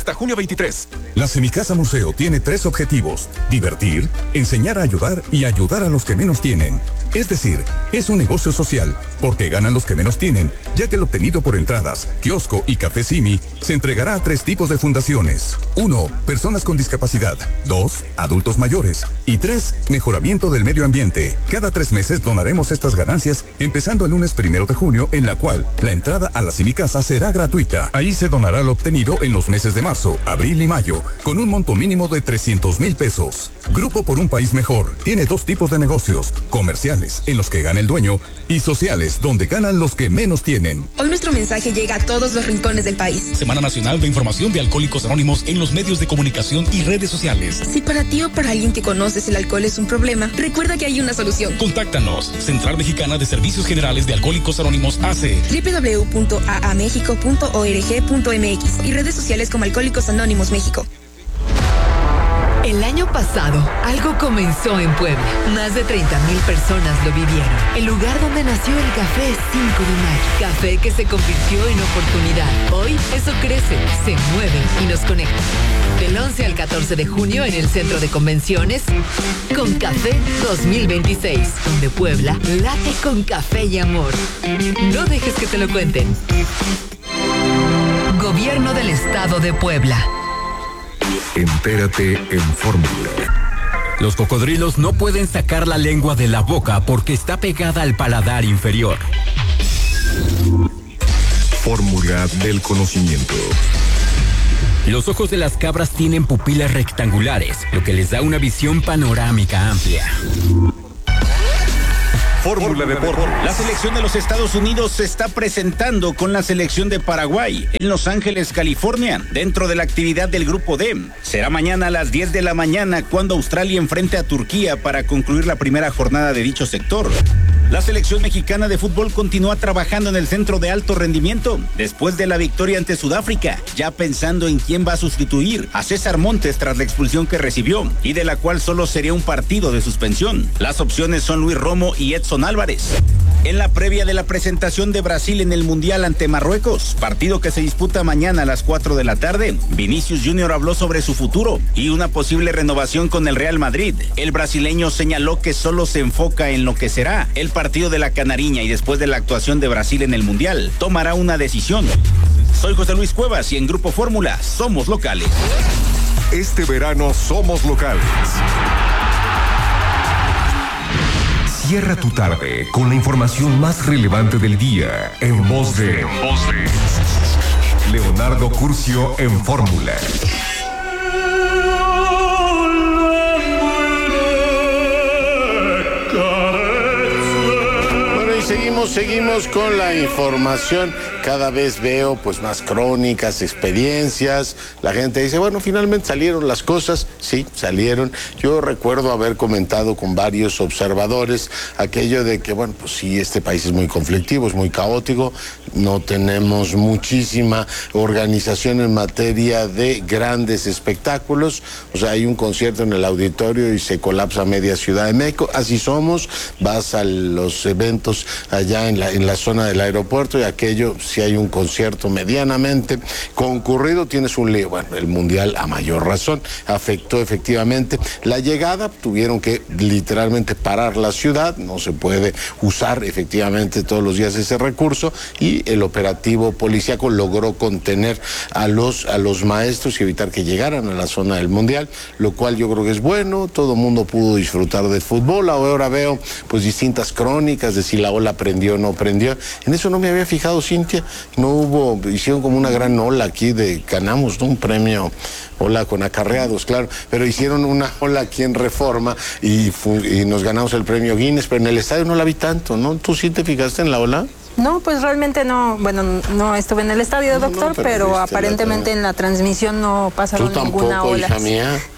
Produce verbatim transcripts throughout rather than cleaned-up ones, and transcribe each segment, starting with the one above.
hasta junio veintitrés. La Semicasa Museo tiene tres objetivos: divertir, enseñar a ayudar y ayudar a los que menos tienen. Es decir, es un negocio social, porque ganan los que menos tienen, ya que el obtenido por entradas, kiosco y café Simi se entregará a tres tipos de fundaciones. Uno, personas con discapacidad. Dos, adultos mayores. Y tres, mejoramiento del medio ambiente. Cada tres meses donaremos estas ganancias, empezando el lunes primero de junio, en la cual la entrada a la Semicasa será gratuita. Ahí se donará lo obtenido en los meses de marzo, abril y mayo, con un monto mínimo de trescientos mil pesos. Grupo por un País Mejor tiene dos tipos de negocios: comerciales, en los que gana el dueño, y sociales, donde ganan los que menos tienen. Hoy nuestro mensaje llega a todos los rincones del país. Semana Nacional de Información de Alcohólicos Anónimos en los medios de comunicación y redes sociales. Si para ti o para alguien que conoces el alcohol es un problema, recuerda que hay una solución. Contáctanos. Central Mexicana de Servicios Generales de Alcohólicos Anónimos A C. doble u doble u doble u punto a a mexico punto org punto m x y redes sociales como Alcohólicos Anónimos México. El año pasado, algo comenzó en Puebla. Más de treinta mil personas lo vivieron. El lugar donde nació el café cinco de mayo. Café que se convirtió en oportunidad. Hoy, eso crece, se mueve y nos conecta. Del once al catorce de junio en el Centro de Convenciones, Con Café dos mil veintiséis, donde Puebla late con café y amor. No dejes que te lo cuenten. Gobierno del Estado de Puebla. Entérate en Fórmula. Los cocodrilos no pueden sacar la lengua de la boca porque está pegada al paladar inferior. Fórmula del conocimiento. Los ojos de las cabras tienen pupilas rectangulares, lo que les da una visión panorámica amplia. Fórmula Deportes. La selección de los Estados Unidos se está presentando con la selección de Paraguay en Los Ángeles, California, dentro de la actividad del Grupo D. Será mañana a las diez de la mañana cuando Australia enfrente a Turquía para concluir la primera jornada de dicho sector. La selección mexicana de fútbol continúa trabajando en el centro de alto rendimiento después de la victoria ante Sudáfrica, ya pensando en quién va a sustituir a César Montes tras la expulsión que recibió y de la cual solo sería un partido de suspensión. Las opciones son Luis Romo y Edson Álvarez. En la previa de la presentación de Brasil en el Mundial ante Marruecos, partido que se disputa mañana a las cuatro de la tarde, Vinicius Junior habló sobre su futuro y una posible renovación con el Real Madrid. El brasileño señaló que solo se enfoca en lo que será el partido de la Canariña y después de la actuación de Brasil en el Mundial, tomará una decisión. Soy José Luis Cuevas y en Grupo Fórmula somos locales. Este verano somos locales. Cierra tu tarde con la información más relevante del día en voz de, en voz de Leonardo Curcio en Fórmula. Bueno, y seguimos, seguimos con la información. Cada vez veo pues más crónicas, experiencias. La gente dice, bueno, finalmente salieron las cosas. Sí, salieron. Yo recuerdo haber comentado con varios observadores aquello de que, bueno, pues sí, este país es muy conflictivo, es muy caótico. No tenemos muchísima organización en materia de grandes espectáculos. O sea, hay un concierto en el auditorio y se colapsa media Ciudad de México. Así somos. Vas a los eventos allá en la, en la zona del aeropuerto y aquello... Si hay un concierto medianamente concurrido, tienes un lío. Bueno, el Mundial a mayor razón afectó efectivamente la llegada. Tuvieron que literalmente parar la ciudad. No se puede usar efectivamente todos los días ese recurso y el operativo policíaco logró contener a los, a los maestros y evitar que llegaran a la zona del Mundial, lo cual yo creo que es bueno. Todo el mundo pudo disfrutar del fútbol. Ahora veo pues distintas crónicas de si la ola prendió o no prendió. En eso no me había fijado, Cintia. No hubo, hicieron como una gran ola aquí de, ganamos, ¿no? Un premio, ola con acarreados, claro, pero hicieron una ola aquí en Reforma y, fu, y nos ganamos el premio Guinness, pero en el estadio no la vi tanto, ¿no? ¿Tú sí te fijaste en la ola? No, pues realmente no, bueno, no estuve en el estadio, doctor, no, no, pero, pero aparentemente la... en la transmisión no pasaron ¿Tú ninguna tampoco, ola. Hija mía?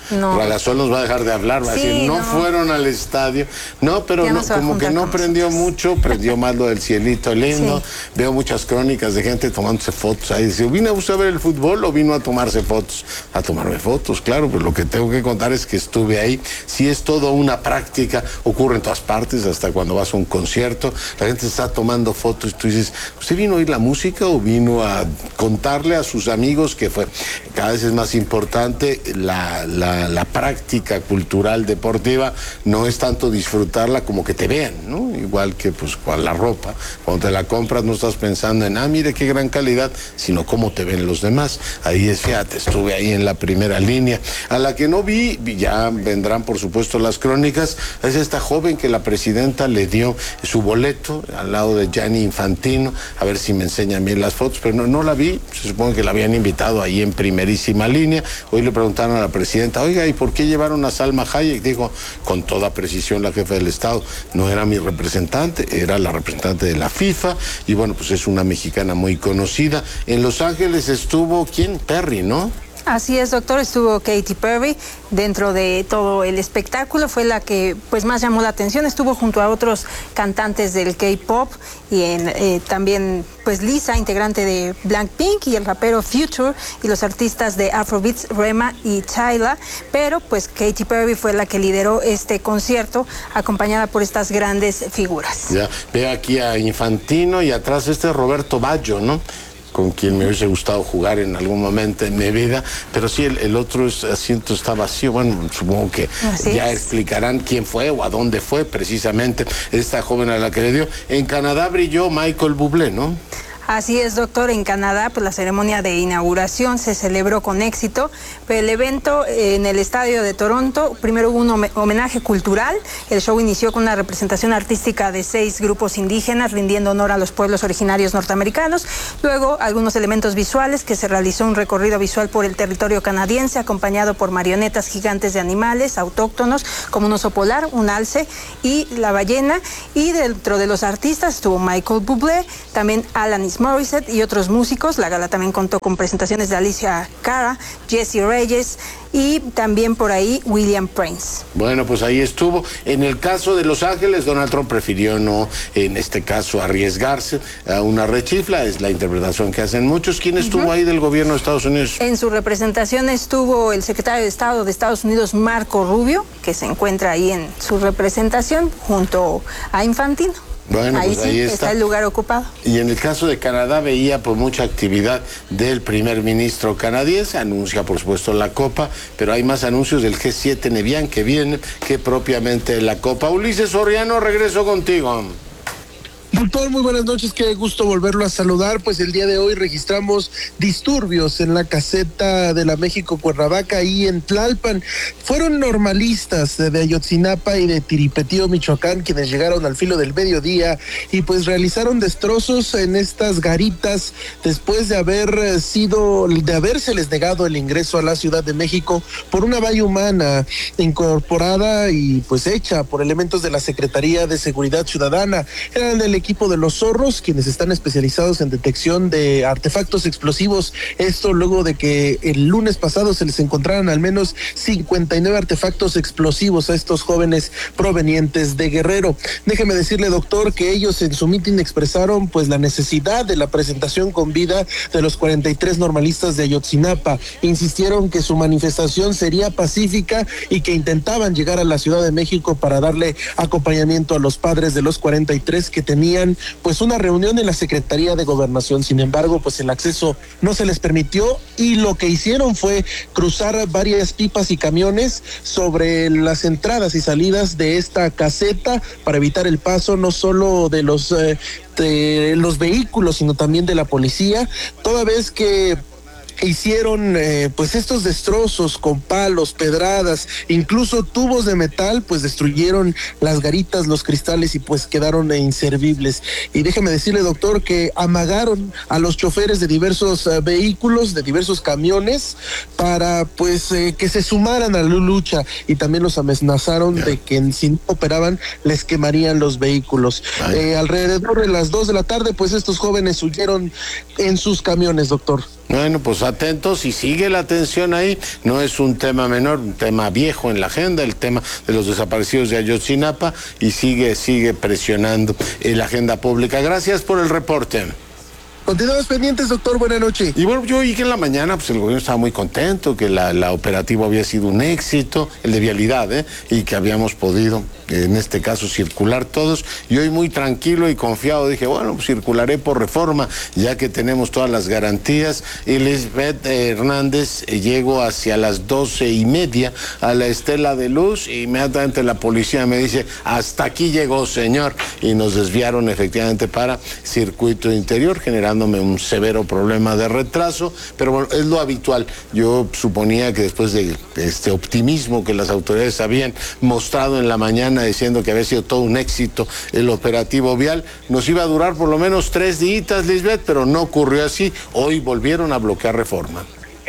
No. Radazol nos va a dejar de hablar, va sí, a decir, no, no fueron al estadio. No, pero no, como que no prendió mucho, prendió más lo del cielito lindo. Sí. Veo muchas crónicas de gente tomándose fotos ahí. Dice, ¿vino a usted a ver el fútbol o vino a tomarse fotos? A tomarme fotos, claro, pero lo que tengo que contar es que estuve ahí. Si es todo una práctica, ocurre en todas partes, hasta cuando vas a un concierto, la gente está tomando fotos y tú dices, ¿usted vino a oír la música o vino a contarle a sus amigos que fue? Cada vez es más importante la, la, la práctica cultural deportiva, no es tanto disfrutarla como que te vean, ¿no? Igual que pues con la ropa, cuando te la compras no estás pensando en, ah, mire qué gran calidad, sino cómo te ven los demás. Ahí es, fíjate, estuve ahí en la primera línea. A la que no vi, ya vendrán por supuesto las crónicas, es esta joven que la presidenta le dio su boleto al lado de Gianni Infantino, a ver si me enseñan bien las fotos, pero no, no la vi, se supone que la habían invitado ahí en primerísima línea. Hoy le preguntaron a la presidenta, oiga, ¿y por qué llevaron a Salma Hayek? Dijo, con toda precisión la jefa del Estado, no era mi representante, era la representante de la FIFA, y bueno, pues es una mexicana muy conocida. En Los Ángeles estuvo, ¿quién? Perry, ¿no? Así es, doctor, estuvo Katy Perry dentro de todo el espectáculo, fue la que pues más llamó la atención, estuvo junto a otros cantantes del K-pop y en, eh, también pues Lisa, integrante de Blackpink, y el rapero Future y los artistas de Afrobeats, Rema y Tyla, pero pues Katy Perry fue la que lideró este concierto acompañada por estas grandes figuras. Ya, veo aquí a Infantino y atrás este Roberto Baggio, ¿no? Con quien me hubiese gustado jugar en algún momento en mi vida, pero sí, el, el otro asiento está vacío. Bueno, supongo que Así ya es. explicarán quién fue o a dónde fue precisamente esta joven a la que le dio. En Canadá brilló Michael Bublé, ¿no? Así es, doctor. En Canadá, pues la ceremonia de inauguración se celebró con éxito, pero el evento en el estadio de Toronto, primero hubo un homenaje cultural. El show inició con una representación artística de seis grupos indígenas rindiendo honor a los pueblos originarios norteamericanos. Luego, algunos elementos visuales, que se realizó un recorrido visual por el territorio canadiense acompañado por marionetas gigantes de animales autóctonos como un oso polar, un alce y la ballena. Y dentro de los artistas estuvo Michael Bublé, también Alanis Morissette y otros músicos. La gala también contó con presentaciones de Alicia Cara, Jesse Reyes y también por ahí William Prince. Bueno, pues ahí estuvo. En el caso de Los Ángeles, Donald Trump prefirió no, en este caso, arriesgarse a una rechifla. Es la interpretación que hacen muchos. ¿Quién estuvo uh-huh. ahí del gobierno de Estados Unidos? En su representación estuvo el secretario de Estado de Estados Unidos, Marco Rubio, que se encuentra ahí en su representación junto a Infantino. Bueno, ahí pues sí, ahí está. está el lugar ocupado. Y en el caso de Canadá veía pues mucha actividad del primer ministro canadiense, anuncia por supuesto la Copa, pero hay más anuncios del G siete Nevian que viene que propiamente la Copa. Ulises Soriano, regreso contigo. Doctor, muy buenas noches, qué gusto volverlo a saludar. Pues el día de hoy registramos disturbios en la caseta de la México Cuernavaca, ahí en Tlalpan. Fueron normalistas de Ayotzinapa y de Tiripetío, Michoacán, quienes llegaron al filo del mediodía y pues realizaron destrozos en estas garitas después de haber sido, de habérseles negado el ingreso a la Ciudad de México por una valla humana incorporada y pues hecha por elementos de la Secretaría de Seguridad Ciudadana. Eran del equipo de los Zorros, quienes están especializados en detección de artefactos explosivos. Esto luego de que el lunes pasado se les encontraran al menos cincuenta y nueve artefactos explosivos a estos jóvenes provenientes de Guerrero. Déjeme decirle, doctor, que ellos en su mitin expresaron pues la necesidad de la presentación con vida de los cuarenta y tres normalistas de Ayotzinapa. Insistieron que su manifestación sería pacífica y que intentaban llegar a la Ciudad de México para darle acompañamiento a los padres de los cuarenta y tres que tenían pues una reunión en la Secretaría de Gobernación. Sin embargo, pues el acceso no se les permitió y lo que hicieron fue cruzar varias pipas y camiones sobre las entradas y salidas de esta caseta para evitar el paso no solo de los eh, de los vehículos, sino también de la policía, toda vez que hicieron eh, pues estos destrozos con palos, pedradas, incluso tubos de metal, pues destruyeron las garitas, los cristales y pues quedaron inservibles. Y déjeme decirle, doctor, que amagaron a los choferes de diversos uh, vehículos, de diversos camiones, para pues eh, que se sumaran a la lucha, y también los amenazaron de que si no operaban les quemarían los vehículos. Eh, alrededor de las dos de la tarde, pues estos jóvenes huyeron en sus camiones, doctor. Bueno, pues atentos y sigue la atención ahí. No es un tema menor, un tema viejo en la agenda, el tema de los desaparecidos de Ayotzinapa, y sigue, sigue presionando en la agenda pública. Gracias por el reporte. Continuamos pendientes, doctor. Buenas noches. Y bueno, yo oí que en la mañana pues el gobierno estaba muy contento, que la, la operativa había sido un éxito, el de vialidad, ¿eh? Y que habíamos podido, en este caso, circular todos. Y hoy muy tranquilo y confiado dije, bueno, pues circularé por Reforma, ya que tenemos todas las garantías. Elizabeth Hernández, eh, llego hacia las doce y media a la Estela de Luz, e inmediatamente la policía me dice, hasta aquí llegó, señor, y nos desviaron efectivamente para circuito interior, generando un severo problema de retraso, pero bueno, es lo habitual. Yo suponía que después de este optimismo que las autoridades habían mostrado en la mañana diciendo que había sido todo un éxito el operativo vial, nos iba a durar por lo menos tres días, Lisbeth, pero no ocurrió así. Hoy volvieron a bloquear Reforma.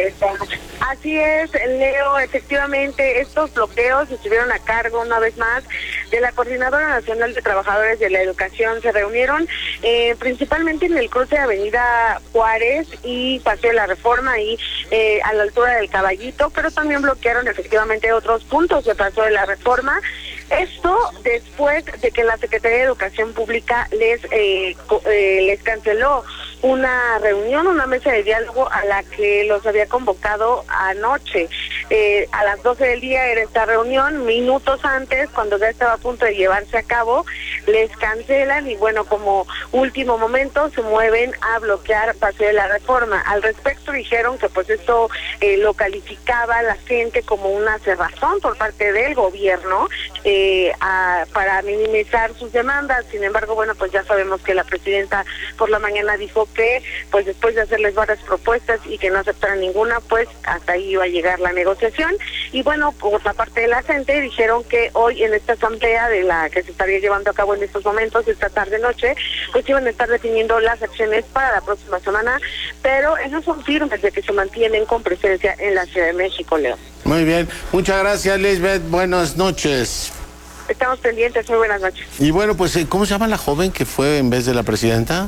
Así es, Leo, efectivamente estos bloqueos estuvieron a cargo una vez más de la Coordinadora Nacional de Trabajadores de la Educación. Se reunieron eh, principalmente en el cruce de Avenida Juárez y Paseo de la Reforma, ahí eh, a la altura del Caballito, pero también bloquearon efectivamente otros puntos de Paseo de la Reforma. Esto después de que la Secretaría de Educación Pública les eh, eh, les canceló una reunión, una mesa de diálogo a la que los había convocado anoche. Eh, a las doce del día era esta reunión, minutos antes, cuando ya estaba a punto de llevarse a cabo, les cancelan y bueno, como último momento se mueven a bloquear Paseo de la Reforma. Al respecto dijeron que pues esto eh, lo calificaba la gente como una cerrazón por parte del gobierno, eh, a, para minimizar sus demandas. Sin embargo, bueno, pues ya sabemos que la presidenta por la mañana dijo que pues después de hacerles varias propuestas y que no aceptaran ninguna, pues hasta ahí iba a llegar la negociación. Y bueno, por la parte de la gente dijeron que hoy en esta asamblea de la que se estaría llevando a cabo en estos momentos, esta tarde noche, pues iban a estar definiendo las acciones para la próxima semana, pero esos son firmes de que se mantienen con presencia en la Ciudad de México, Leo. Muy bien, muchas gracias, Lisbeth, buenas noches. Estamos pendientes, muy buenas noches. Y bueno, pues, ¿cómo se llama la joven que fue en vez de la presidenta?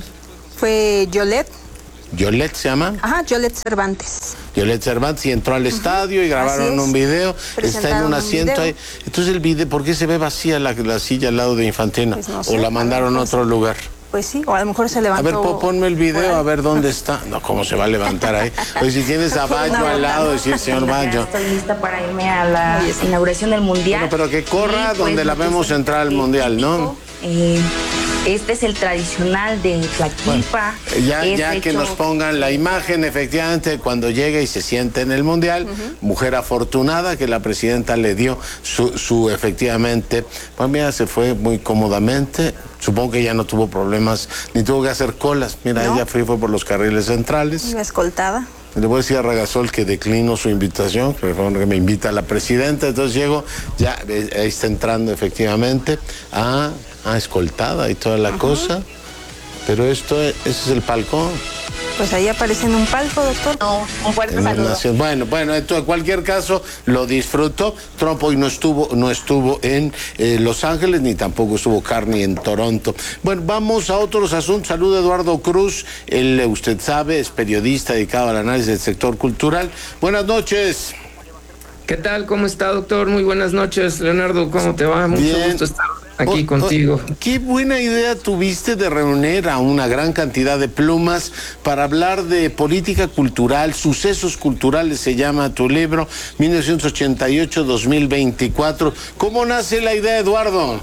Fue Yolette. ¿Yolette se llama? Ajá, Yolette Cervantes. Yolette Cervantes, y entró al estadio uh-huh. y grabaron un video, está en un asiento ahí. Entonces el video, ¿por qué se ve vacía la, la silla al lado de Infantino? Pues no sé, o la mandaron a otro lugar. Pues sí, o a lo mejor se levantó. A ver, ponme el video, a ver dónde está. No, ¿cómo se va a levantar ahí? Pues si tienes a Bayo al lado, decir, señor Bayo. Estoy lista para irme a la inauguración del Mundial. Bueno, pero que corra y, donde pues, la vemos entrar al Mundial, ¿no? Eh, este es el tradicional de Tlaquilpa. Bueno, ya ya hecho... que nos pongan la imagen, efectivamente, cuando llegue y se siente en el Mundial, uh-huh. mujer afortunada que la presidenta le dio su, su efectivamente, pues mira, se fue muy cómodamente. Supongo que ella no tuvo problemas, ni tuvo que hacer colas. Mira, no. ella fue, fue por los carriles centrales. Iba escoltada. Le voy a decir a Ragasol que declino su invitación, que me invita a la presidenta. Entonces llego, ya ahí está entrando efectivamente a, a escoltada y toda la uh-huh. cosa. Pero esto, ese es el palco. Pues ahí aparece en un palco, doctor. No, un fuerte saludo. Bueno, bueno, esto, en cualquier caso lo disfrutó. Trump hoy no estuvo, no estuvo en eh, Los Ángeles, ni tampoco estuvo Carney en Toronto. Bueno, vamos a otros asuntos. Saludo a Eduardo Cruz. Él, usted sabe, es periodista dedicado al análisis del sector cultural. Buenas noches. ¿Qué tal? ¿Cómo está, doctor? Muy buenas noches, Leonardo. ¿Cómo te va? Mucho Bien. gusto estar aquí oh, contigo. Oh, qué buena idea tuviste de reunir a una gran cantidad de plumas para hablar de política cultural, sucesos culturales, se llama tu libro, mil novecientos ochenta y ocho a dos mil veinticuatro. ¿Cómo nace la idea, Eduardo?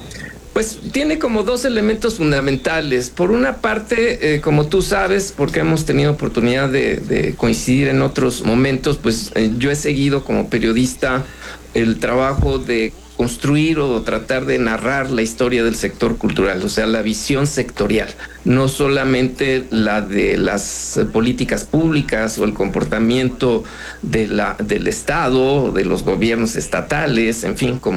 Pues tiene como dos elementos fundamentales. Por una parte, eh, como tú sabes, porque hemos tenido oportunidad de, de coincidir en otros momentos, pues eh, yo he seguido como periodista el trabajo de construir o tratar de narrar la historia del sector cultural, o sea, la visión sectorial, no solamente la de las políticas públicas o el comportamiento de la, del Estado, de los gobiernos estatales, en fin, como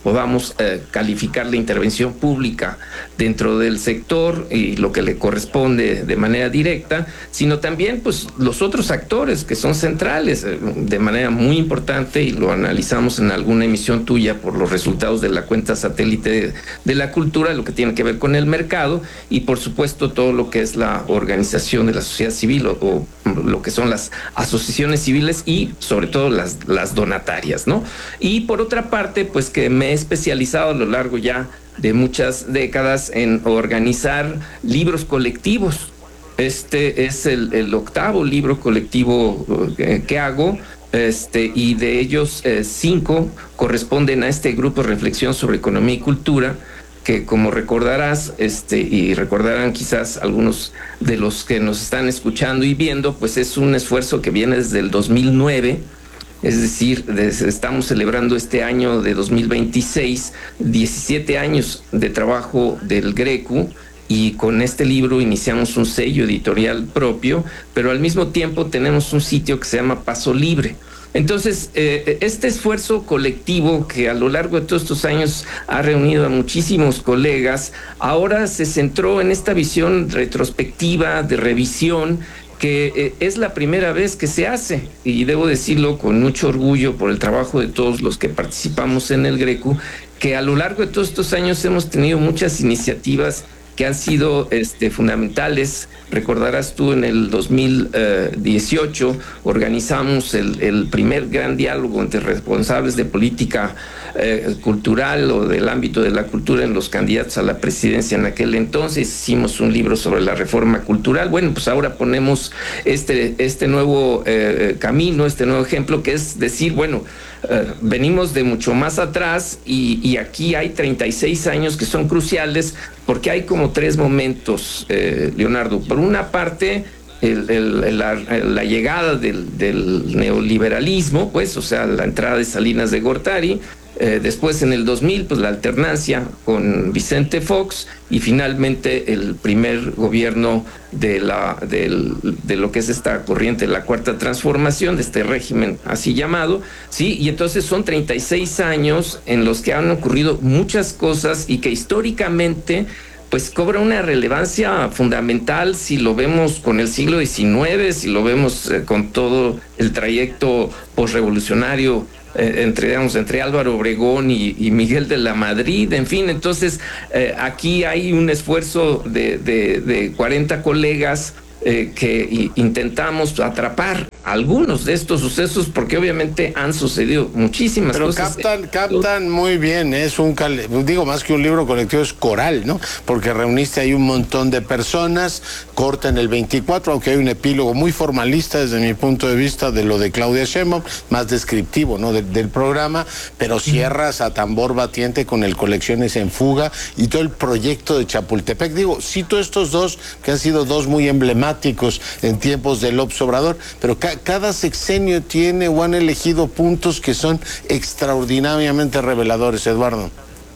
podamos eh, calificar la intervención pública dentro del sector y lo que le corresponde de manera directa, sino también pues los otros actores que son centrales eh, de manera muy importante, y lo analizamos en alguna emisión tuya por los resultados de la cuenta satélite de, de la cultura, lo que tiene que ver con el mercado y por supuesto todo lo que es la organización de la sociedad civil o, o lo que son las asociaciones civiles y sobre todo las, las donatarias, ¿no? Y por otra parte, pues que me he especializado a lo largo ya de muchas décadas en organizar libros colectivos. Este es el, el octavo libro colectivo que, que hago. Este, y de ellos eh, cinco corresponden a este grupo de reflexión sobre economía y cultura, que como recordarás, este, y recordarán quizás algunos de los que nos están escuchando y viendo, pues es un esfuerzo que viene desde el dos mil nueve, es decir, desde, estamos celebrando este año de dos mil veintiséis, diecisiete años de trabajo del Grecu, y con este libro iniciamos un sello editorial propio, pero al mismo tiempo tenemos un sitio que se llama Paso Libre. Entonces, eh, este esfuerzo colectivo que a lo largo de todos estos años ha reunido a muchísimos colegas, ahora se centró en esta visión retrospectiva, de revisión, que eh, es la primera vez que se hace, y debo decirlo con mucho orgullo por el trabajo de todos los que participamos en el Grecu, que a lo largo de todos estos años hemos tenido muchas iniciativas que han sido este, fundamentales. Recordarás tú, en el dos mil dieciocho organizamos el, el primer gran diálogo entre responsables de política eh, cultural o del ámbito de la cultura en los candidatos a la presidencia en aquel entonces. Hicimos un libro sobre la reforma cultural. Bueno, pues ahora ponemos este, este nuevo eh, camino, este nuevo ejemplo, que es decir, bueno, Uh, venimos de mucho más atrás y, y aquí hay treinta y seis años que son cruciales porque hay como tres momentos, eh, Leonardo. Por una parte, el, el, la, la llegada del, del neoliberalismo, pues, o sea, la entrada de Salinas de Gortari. Eh, después, en el dos mil, pues la alternancia con Vicente Fox, y finalmente el primer gobierno de la del, de lo que es esta corriente, la cuarta transformación, de este régimen así llamado, sí, y entonces son treinta y seis años en los que han ocurrido muchas cosas y que históricamente pues cobra una relevancia fundamental si lo vemos con el siglo diecinueve, si lo vemos eh, con todo el trayecto posrevolucionario Eh, entre, digamos, entre Álvaro Obregón y, y Miguel de la Madrid, en fin. Entonces eh, aquí hay un esfuerzo de, de, de cuarenta colegas eh, que intentamos atrapar algunos de estos sucesos, porque obviamente han sucedido muchísimas Pero cosas. Pero captan, captan muy bien, es un, digo, más que un libro colectivo, es coral, ¿no? Porque reuniste ahí un montón de personas, corta en el veinticuatro, aunque hay un epílogo muy formalista desde mi punto de vista de lo de Claudia Sheinbaum, más descriptivo, ¿no? De, del programa, pero cierras a tambor batiente con el Colecciones en Fuga y todo el proyecto de Chapultepec. Digo, cito estos dos, que han sido dos muy emblemáticos en tiempos de López Obrador, pero ca cada sexenio tiene o han elegido puntos que son extraordinariamente reveladores, Eduardo.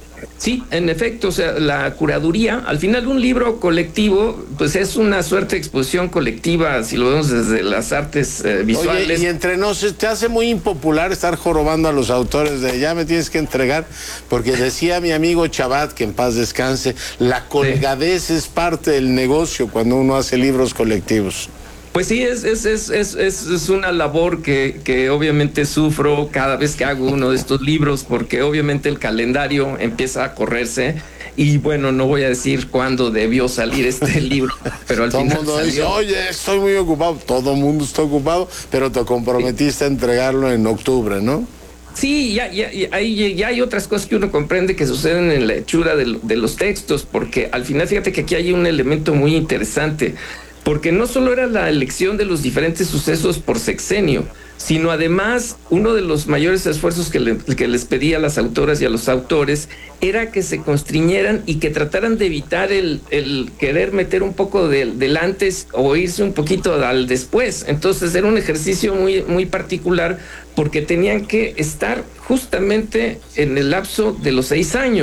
Sí, en efecto, o sea, la curaduría, al final un libro colectivo, pues es una suerte de exposición colectiva, si lo vemos desde las artes eh, visuales. Oye, y entre nos, te hace muy impopular estar jorobando a los autores de ya me tienes que entregar, porque decía mi amigo Chabat, que en paz descanse, la colgadez sí. es parte del negocio cuando uno hace libros colectivos. Pues sí, es, es, es, es, es una labor que, que obviamente sufro cada vez que hago uno de estos libros, porque obviamente el calendario empieza a correrse y bueno, no voy a decir cuándo debió salir este libro, pero al todo final mundo salió. Dice, oye, estoy muy ocupado, todo el mundo está ocupado, pero te comprometiste sí. a entregarlo en octubre, ¿no? Sí, ya, ya, ya, hay, ya hay otras cosas que uno comprende que suceden en la hechura de, de los textos, porque al final fíjate que aquí hay un elemento muy interesante. Porque no solo era la elección de los diferentes sucesos por sexenio, sino además uno de los mayores esfuerzos que, le, que les pedí a las autoras y a los autores era que se constriñeran y que trataran de evitar el, el querer meter un poco del, del antes o irse un poquito al después. Entonces era un ejercicio muy, muy particular porque tenían que estar justamente en el lapso de los seis años.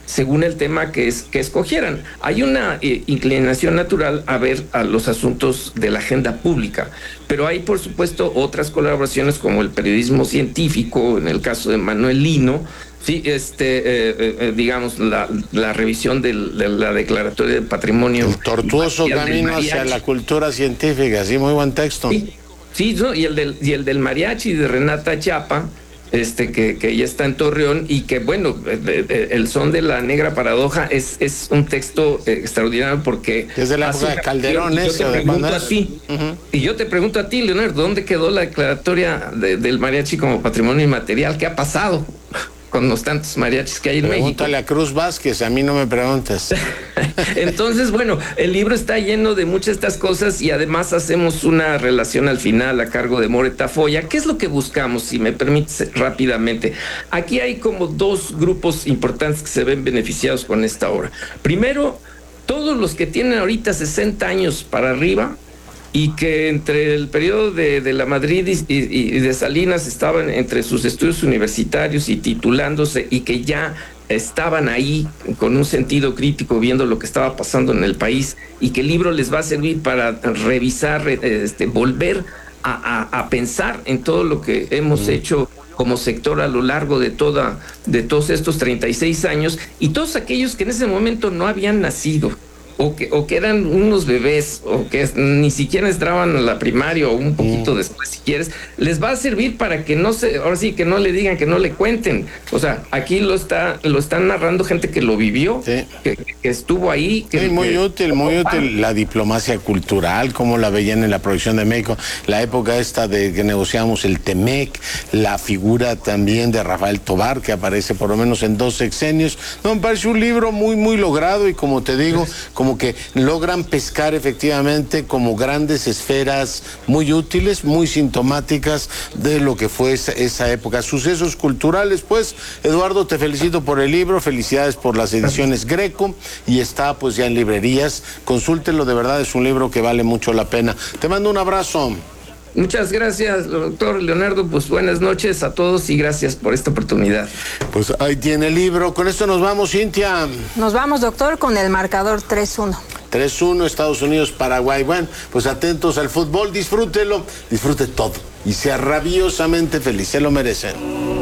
según el tema que, es, que escogieran. Hay una eh, inclinación natural a ver a los asuntos de la agenda pública, pero hay, por supuesto, otras colaboraciones como el periodismo científico, en el caso de Manuel Lino, sí, este, eh, eh, digamos, la, la revisión del, de la Declaratoria del Patrimonio. El tortuoso camino hacia la cultura científica, sí, muy buen texto. Sí, sí, ¿no? y, el del, y el del mariachi de Renata Chapa, este que, que ya está en Torreón, y que bueno, el son de la negra paradoja es, es un texto extraordinario porque es de la época de Calderón, eso. Yo te pregunto a ti, uh-huh. y yo te pregunto a ti, Leonardo, ¿dónde quedó la declaratoria de, del mariachi como patrimonio inmaterial? ¿Qué ha pasado con los tantos mariachis que hay en Pregúntale México? a Cruz Vázquez, a mí no me preguntes. Entonces, bueno, el libro está lleno de muchas de estas cosas y además hacemos una relación al final a cargo de More Tafoya. ¿Qué es lo que buscamos, si me permites rápidamente? Aquí hay como dos grupos importantes que se ven beneficiados con esta obra. Primero, todos los que tienen ahorita sesenta años para arriba y que entre el periodo de, de la Madrid y, y, y de Salinas estaban entre sus estudios universitarios y titulándose, y que ya estaban ahí con un sentido crítico viendo lo que estaba pasando en el país, y que el libro les va a servir para revisar, este, volver a, a, a pensar en todo lo que hemos mm. hecho como sector a lo largo de toda, de todos estos treinta y seis años, y todos aquellos que en ese momento no habían nacido, o que, o que eran unos bebés, o que ni siquiera entraban a la primaria, o un poquito mm. después, si quieres, les va a servir para que no se, ahora sí, que no le digan, que no le cuenten. O sea, aquí lo está, lo están narrando gente que lo vivió, sí. que, que estuvo ahí. Que, sí, muy que, útil, muy útil la diplomacia cultural, como la veían en la producción de México, la época esta de que negociamos el Temec, la figura también de Rafael Tobar, que aparece por lo menos en dos sexenios. No, me parece un libro muy, muy logrado, y como te digo, como como que logran pescar efectivamente como grandes esferas muy útiles, muy sintomáticas de lo que fue esa, esa época. Sucesos culturales, pues, Eduardo, te felicito por el libro, felicidades por las ediciones Greco, y está pues ya en librerías, consúltenlo, de verdad es un libro que vale mucho la pena. Te mando un abrazo. Muchas gracias, doctor Leonardo. Pues buenas noches a todos y gracias por esta oportunidad. Pues ahí tiene el libro. Con esto nos vamos, Cintia. Nos vamos, doctor, con el marcador tres uno. tres uno, Estados Unidos, Paraguay. Bueno, pues atentos al fútbol, disfrútelo, disfrute todo y sea rabiosamente feliz, se lo merecen.